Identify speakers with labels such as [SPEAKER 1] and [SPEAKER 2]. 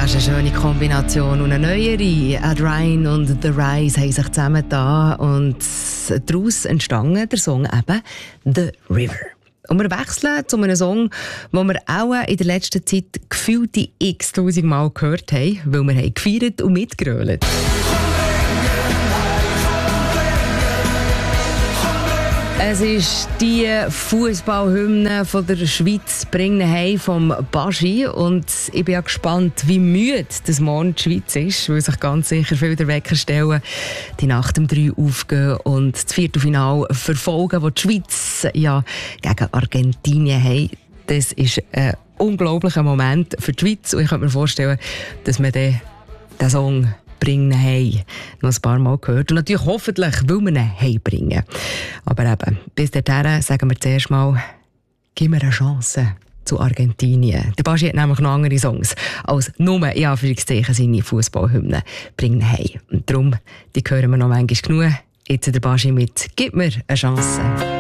[SPEAKER 1] Das ist eine schöne Kombination und eine neuere. Ed Ryan und The Rise haben sich zusammengetan und daraus entstanden der Song eben «The River». Und wir wechseln zu einem Song, den wir auch in der letzten Zeit gefühlte x-tausend Mal gehört haben, weil wir haben gefeiert und mitgerölt. Es ist die Fußballhymne von der Schweiz «Bring ihn heim» vom Baschi. Und ich bin ja gespannt, wie müde das morgen die Schweiz ist, weil sich ganz sicher viele der Wecker stellen, die Nacht um 3 aufgehen und das Viertelfinale verfolgen, das die Schweiz ja gegen Argentinien haben. Das ist ein unglaublicher Moment für die Schweiz. Und ich könnte mir vorstellen, dass man den Song «Bring ihn heim» noch ein paar Mal gehört. Und natürlich hoffentlich will man ihn heimbringen. Aber eben, bis dahin sagen wir zuerst mal, gib mir eine Chance zu Argentinien. Der Baschi hat nämlich noch andere Songs als nur, in Anführungszeichen, seine Fußballhymne «Bring ihn heim». Und darum, die hören wir noch manchmal genug. Jetzt der Baschi mit «Gib mir eine Chance».